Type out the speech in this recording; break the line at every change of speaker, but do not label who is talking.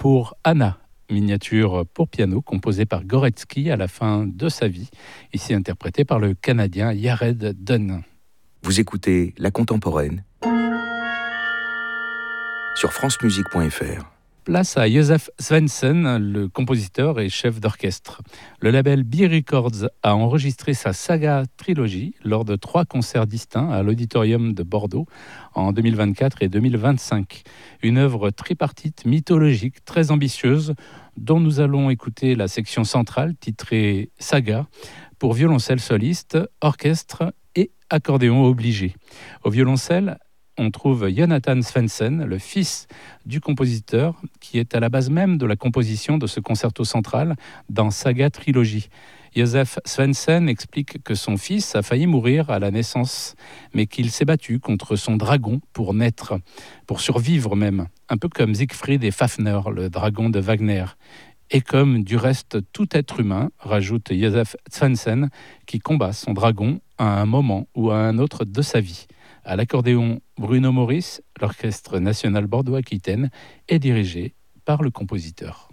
pour Anna, miniature pour piano composée par Gorecki à la fin de sa vie, ici interprétée par le Canadien Jared Dunn.
Vous écoutez La Contemporaine sur francemusique.fr.
Place à Josef Svensson, le compositeur et chef d'orchestre. Le label Be Records a enregistré sa saga trilogie lors de 3 concerts distincts à l'Auditorium de Bordeaux en 2024 et 2025. Une œuvre tripartite mythologique très ambitieuse dont nous allons écouter la section centrale titrée Saga pour violoncelle soliste, orchestre et accordéon obligé. Au violoncelle, on trouve Jonathan Svensson, le fils du compositeur, qui est à la base même de la composition de ce concerto central dans Saga Trilogie. Josef Svensson explique que son fils a failli mourir à la naissance, mais qu'il s'est battu contre son dragon pour naître, pour survivre même, un peu comme Siegfried et Fafner, le dragon de Wagner. Et comme du reste tout être humain, rajoute Josef Svensson, qui combat son dragon à un moment ou à un autre de sa vie. À l'accordéon, Bruno Maurice, l'Orchestre national Bordeaux-Aquitaine est dirigé par le compositeur.